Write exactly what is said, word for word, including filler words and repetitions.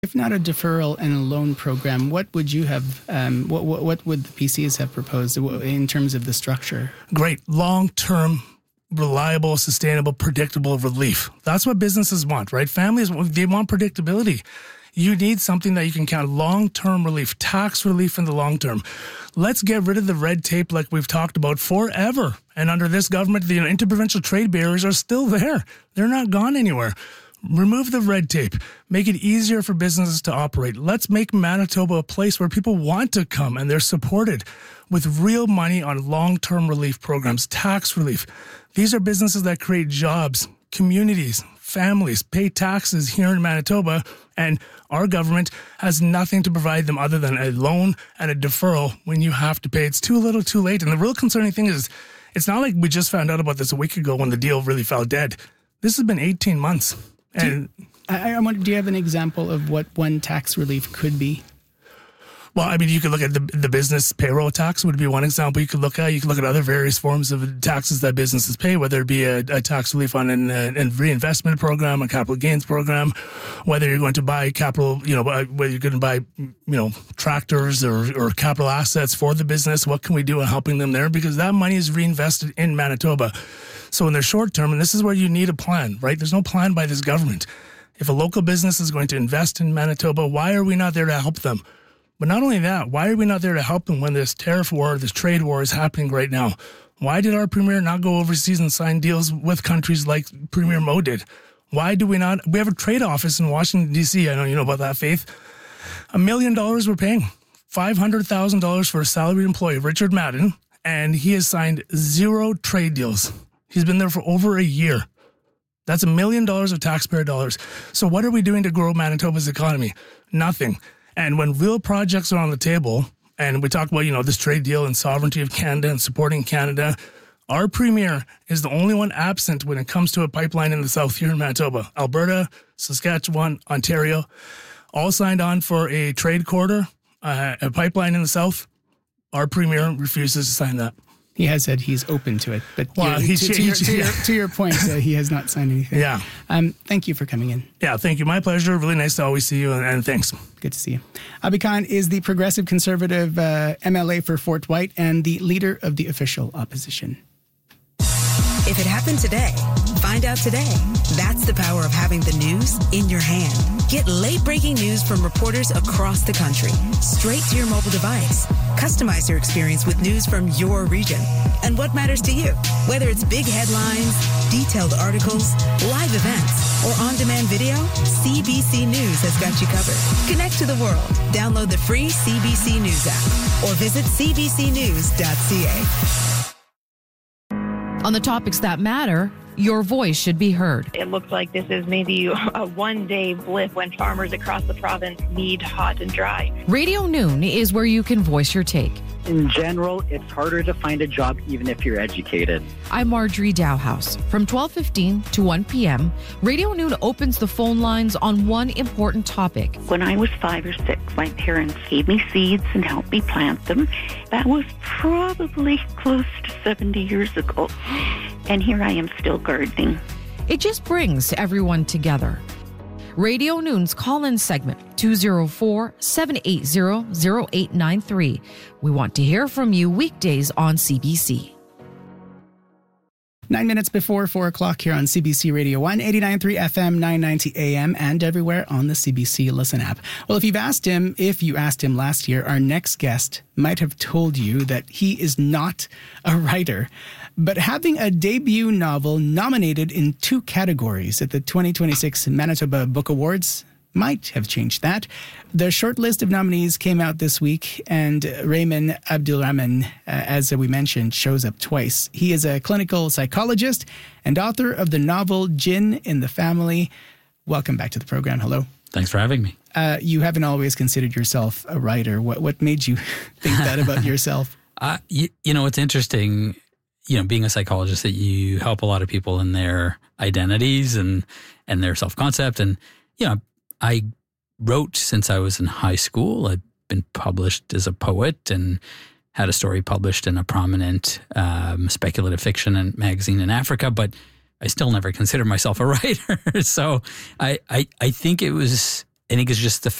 If not a deferral and a loan program, what would you have, um, what, what what would the P Cs have proposed in terms of the structure? Great. Long-term, reliable, sustainable, predictable relief. That's what businesses want, right? Families, they want predictability. You need something that you can count. Long-term relief, tax relief in the long term. Let's get rid of the red tape like we've talked about forever. And under this government, the interprovincial trade barriers are still there. They're not gone anywhere. Remove the red tape. Make it easier for businesses to operate. Let's make Manitoba a place where people want to come and they're supported with real money on long-term relief programs, tax relief. These are businesses that create jobs, communities, families, pay taxes here in Manitoba, and our government has nothing to provide them other than a loan and a deferral when you have to pay. It's too little, too late. And the real concerning thing is, it's not like we just found out about this a week ago when the deal really fell dead. This has been eighteen months. And do you, I, I wonder, do you have an example of what one tax relief could be? Well, I mean, you could look at the the business payroll tax would be one example you could look at. You could look at other various forms of taxes that businesses pay, whether it be a, a tax relief on an, a reinvestment program, a capital gains program, whether you're going to buy capital, you know, whether you're going to buy, you know, tractors or, or capital assets for the business. What can we do in helping them there? Because that money is reinvested in Manitoba. So in the short term, and this is where you need a plan, right? There's no plan by this government. If a local business is going to invest in Manitoba, why are we not there to help them? But not only that, why are we not there to help them when this tariff war, this trade war is happening right now? Why did our premier not go overseas and sign deals with countries like Premier Mo did? Why do we not? We have a trade office in Washington, D C. I know you know about that, Faith. A million dollars we're paying. five hundred thousand dollars for a salaried employee, Richard Madden, and he has signed zero trade deals. He's been there for over a year. That's a million dollars of taxpayer dollars. So what are we doing to grow Manitoba's economy? Nothing. And when real projects are on the table, and we talk about, you know, this trade deal and sovereignty of Canada and supporting Canada, our premier is the only one absent when it comes to a pipeline in the south here in Manitoba. Alberta, Saskatchewan, Ontario, all signed on for a trade corridor, uh, a pipeline in the south. Our premier refuses to sign that. He has said he's open to it, but well, to, he's, to, to, he's, your, to, your, to your point, uh, he has not signed anything. Yeah. Um, thank you for coming in. Yeah, thank you. My pleasure. Really nice to always see you, and, and thanks. Good to see you. Abhi Khan is the Progressive Conservative uh, M L A for Fort White and the leader of the official opposition. If it happened today, find out today. That's the power of having the news in your hand. Get late-breaking news from reporters across the country, straight to your mobile device. Customize your experience with news from your region and what matters to you. Whether it's big headlines, detailed articles, live events, or on-demand video, C B C News has got you covered. Connect to the world. Download the free C B C News app or visit c b c news dot c a. On the topics that matter, your voice should be heard. It looks like this is maybe a one-day blip when farmers across the province need hot and dry. Radio Noon is where you can voice your take. In general, it's harder to find a job even if you're educated. I'm Marjorie Dowhouse. From twelve fifteen to one p.m., Radio Noon opens the phone lines on one important topic. When I was five or six, my parents gave me seeds and helped me plant them. That was probably close to seventy years ago. And here I am still gardening. It just brings everyone together. Radio Noon's call-in segment, two oh four, seven eight zero, zero eight nine three. We want to hear from you weekdays on C B C. Nine minutes before four o'clock here on C B C Radio one, eighty-nine point three F M, nine ninety A M, and everywhere on the C B C Listen app. Well, if you've asked him, if you asked him last year, our next guest might have told you that he is not a writer. But having a debut novel nominated in two categories at the twenty twenty-six Manitoba Book Awards might have changed that. The short list of nominees came out this week, and Raymond Abdulrahman, uh, as we mentioned, shows up twice. He is a clinical psychologist and author of the novel Jinn in the Family. Welcome back to the program. Hello. Thanks for having me. Uh, you haven't always considered yourself a writer. What what made you think that about yourself? Uh, you, you know, it's interesting, you know, being a psychologist, that you help a lot of people in their identities and, and their self-concept. And, you know, I wrote since I was in high school. I've been published as a poet and had a story published in a prominent um, speculative fiction and magazine in Africa, but I still never considered myself a writer. So I, I, I think it was I think it's just the